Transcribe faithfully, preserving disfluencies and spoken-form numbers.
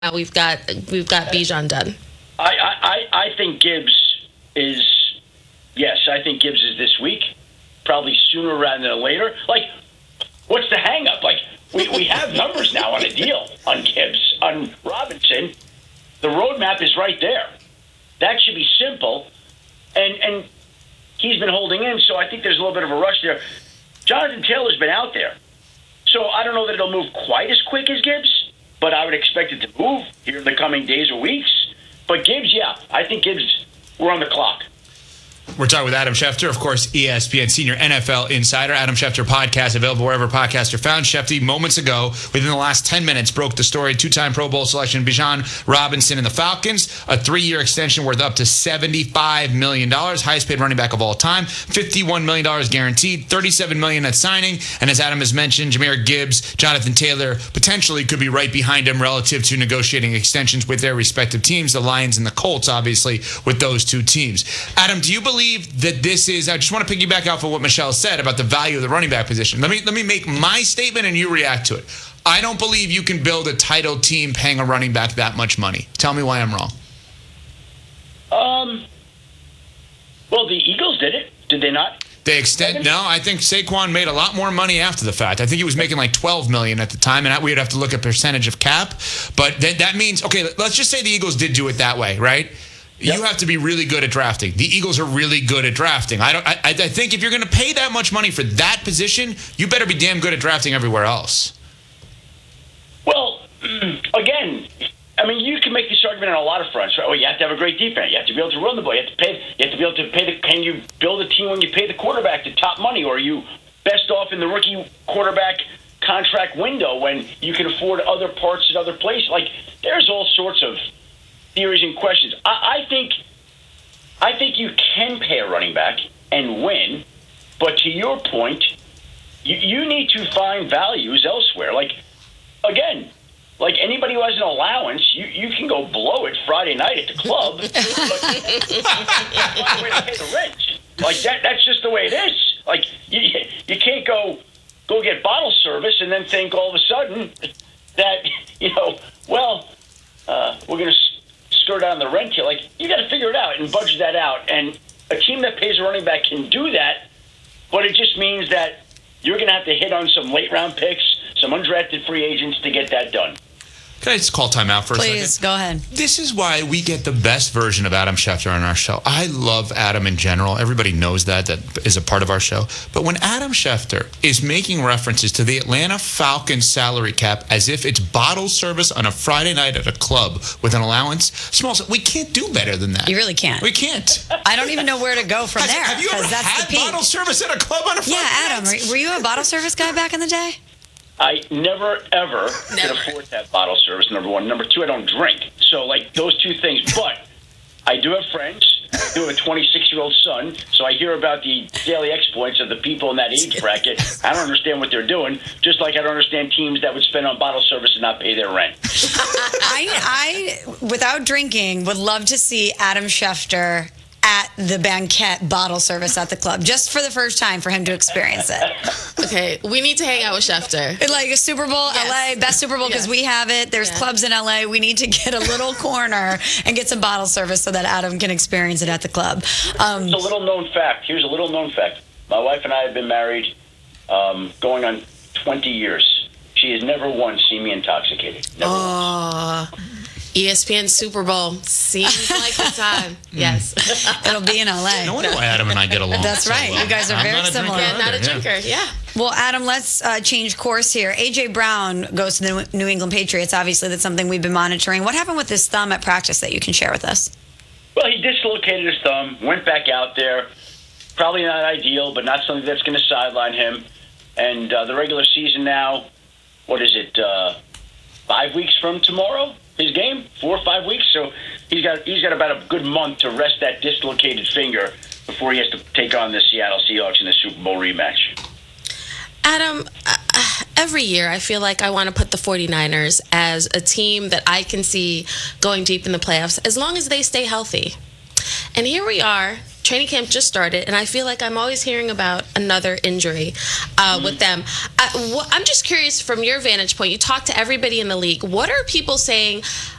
now we've got we've got Bijan done. I, I, I think Gibbs is, yes, I think Gibbs is this week, probably sooner rather than later. Like, what's the hang-up? Like, we, we have numbers now on a deal on Gibbs, on Robinson. The roadmap is right there. That should be simple. And and he's been holding in, so I think there's a little bit of a rush there. Jonathan Taylor's been out there. So I don't know that it'll move quite as quick as Gibbs, but I would expect it to move here in the coming days or weeks. But Gibbs, yeah, I think Gibbs, we're on the clock. We're talking with Adam Schefter, of course, E S P N senior N F L insider. Adam Schefter podcast available wherever podcasts are found. Schefty, moments ago, within the last ten minutes, broke the story. Two-time Pro Bowl selection, Bijan Robinson and the Falcons. A three-year extension worth up to seventy-five million dollars. Highest paid running back of all time. fifty-one million dollars guaranteed. thirty-seven million dollars at signing. And as Adam has mentioned, Jahmyr Gibbs, Jonathan Taylor potentially could be right behind him relative to negotiating extensions with their respective teams. The Lions and the Colts, obviously, with those two teams. Adam, do you believe that this is, I just want to piggyback off of what Michelle said about the value of the running back position. Let me let me make my statement and you react to it. I don't believe you can build a title team paying a running back that much money. Tell me why I'm wrong. Um. Well, the Eagles did it, did they not? They extend. No, I think Saquon made a lot more money after the fact. I think he was making like twelve million dollars at the time, and we'd have to look at percentage of cap. But that, that means, okay, let's just say the Eagles did do it that way, right? Yep. You have to be really good at drafting. The Eagles are really good at drafting. I don't. I, I think if you're going to pay that much money for that position, you better be damn good at drafting everywhere else. Well, again, I mean, you can make this argument on a lot of fronts. Right? Oh, you have to have a great defense. You have to be able to run the ball. You have to pay. You have to be able to pay the. Can you build a team when you pay the quarterback the top money, or are you best off in the rookie quarterback contract window when you can afford other parts at other places? Like, there's all sorts of theories and questions. I, I think I think you can pay a running back and win, but to your point, you, you need to find values elsewhere. Like, again, like anybody who has an allowance, you, you can go blow it Friday night at the club. But find a way to pay the rent. Like that that's just the way it is. Like you you can't go go get bottle service and then think all of a sudden that, you know, well, uh, we're going to skirt on the rent here. Like, you got to figure it out and budget that out. And a team that pays a running back can do that, but it just means that you're going to have to hit on some late round picks, some undrafted free agents to get that done. Can I just call timeout for a second? Please, go ahead. This is why we get the best version of Adam Schefter on our show. I love Adam in general. Everybody knows that, that is a part of our show. But when Adam Schefter is making references to the Atlanta Falcons salary cap as if it's bottle service on a Friday night at a club with an allowance, small, we can't do better than that. You really can't. We can't. I don't even know where to go from Has, there. Have you ever that's had the peak. bottle service at a club on a Friday Yeah, Adam, night? were, were you a bottle service guy back in the day? I never, ever Never. can afford that bottle service, number one. Number two, I don't drink. So, like, those two things. But I do have friends. I do have a twenty-six-year-old son, so I hear about the daily exploits of the people in that age bracket. I don't understand what they're doing, just like I don't understand teams that would spend on bottle service and not pay their rent. I, I, without drinking, would love to see Adam Schefter at the banquet bottle service at the club, just for the first time for him to experience it. Okay, we need to hang out with Schefter. Like a Super Bowl, Yes. L A, best Super Bowl because Yes. we have it. There's Yeah. clubs in L A. We need to get a little corner and get some bottle service so that Adam can experience it at the club. Um, It's a little known fact. Here's a little known fact. My wife and I have been married um, going on twenty years. She has never once seen me intoxicated. Never once. Oh, E S P N Super Bowl seems like the time. Yes. it'll be in L A. No wonder why Adam and I get along. That's so right. well. You guys are I'm very not a drinker similar. Yeah, not a either, yeah. drinker. Yeah. Well, Adam, let's uh, change course here. A J. Brown goes to the New England Patriots. Obviously, that's something we've been monitoring. What happened with his thumb at practice that you can share with us? Well, he dislocated his thumb, went back out there. Probably not ideal, but not something that's going to sideline him. And uh, the regular season now, what is it, uh, five weeks from tomorrow? His game, four or five weeks. So he's got he's got about a good month to rest that dislocated finger before he has to take on the Seattle Seahawks in the Super Bowl rematch. Adam, uh, every year I feel like I want to put the 49ers as a team that I can see going deep in the playoffs as long as they stay healthy. And here we are, training camp just started, and I feel like I'm always hearing about another injury uh, mm-hmm. with them. I, wh- I'm just curious from your vantage point. You talk to everybody in the league. What are people saying